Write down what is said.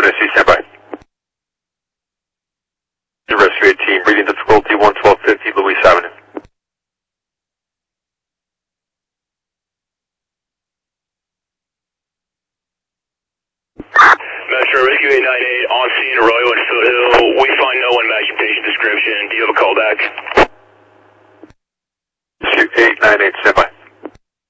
NSC, standby. The rescue team, breathing difficulty 11250 Louis Avenue. Metro Rescue 898 on scene, Arroyo and Foothill. We find no one matching patient description. Do you have a callback? Rescue 898, standby.